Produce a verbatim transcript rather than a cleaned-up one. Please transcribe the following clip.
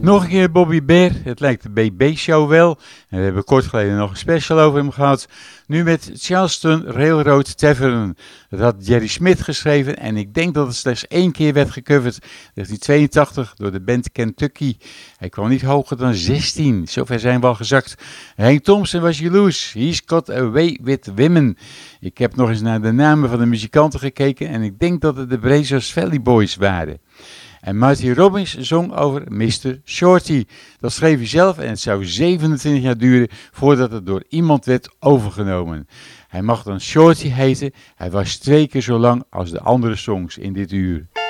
Nog een keer Bobby Bear, het lijkt de B B-show wel. En we hebben kort geleden nog een special over hem gehad. Nu met Charleston Railroad Tavern. Dat had Jerry Smith geschreven en ik denk dat het slechts één keer werd gecoverd. negentien tweeëntachtig door de band Kentucky. Hij kwam niet hoger dan zestien, zover zijn we al gezakt. Hank Thompson was jaloers. He's got away with women. Ik heb nog eens naar de namen van de muzikanten gekeken en ik denk dat het de Brazos Valley Boys waren. En Marty Robbins zong over mister Shorty. Dat schreef hij zelf en het zou zevenentwintig jaar duren voordat het door iemand werd overgenomen. Hij mag dan Shorty heten. Hij was twee keer zo lang als de andere songs in dit uur.